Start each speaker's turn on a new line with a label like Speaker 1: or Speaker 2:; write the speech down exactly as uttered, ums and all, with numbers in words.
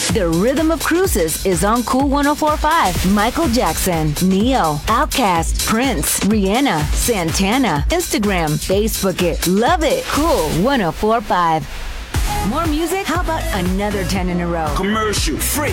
Speaker 1: The Rhythm of Cruises is on Cool one oh four point five. Michael Jackson, Neo, Outkast, Prince, Rihanna, Santana. Instagram, Facebook it. Love it. Cool one oh four point five. More music? How about another ten in a row?
Speaker 2: Commercial free.